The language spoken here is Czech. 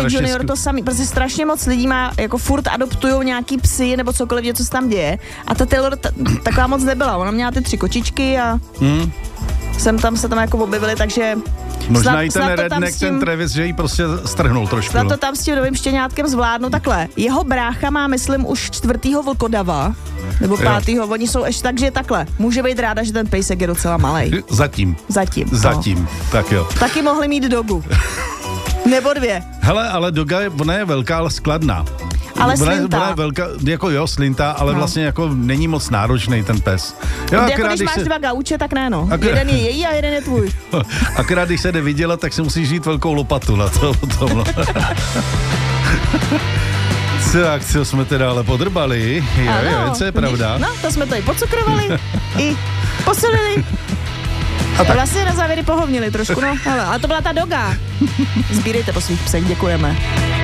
Junior to samý, protože strašně moc lidí má, jako furt adoptujou nějaký psy nebo cokoliv, něco se tam děje. A ta Taylor taková moc nebyla, ona měla ty 3 kočičky a se tam jako objevily, takže... Možná i ten redneck, ten Travis, že jí prostě strhnul trošku. Snad to tam s tím novým štěňátkem zvládnu takhle. Jeho brácha má, myslím, už 4. vlkodava, nebo 5. Oni jsou ještě tak, že takhle. Může být ráda, že ten pejsek je docela malej. Zatím. No. Tak jo. Taky mohli mít dogu. Nebo 2. Hele, ale doga, ona je velká, ale skladná. Ale slintá. Ona je velká, jako slintá, ale vlastně jako není moc náročný ten pes. Jo, jako když máš 2 gauče, tak ne, no. Jeden je její a jeden je tvůj. Akorát když se jde vydělat, tak si musíš žít velkou lopatu na to potom. No. Co jsme teda ale podrbali. Co je pravda. No, to jsme to i pocukrovali, i posolili. A vlastně na závěry pohovnili trošku, no. Ale to byla ta doga. Sbírejte po svých psech, děkujeme.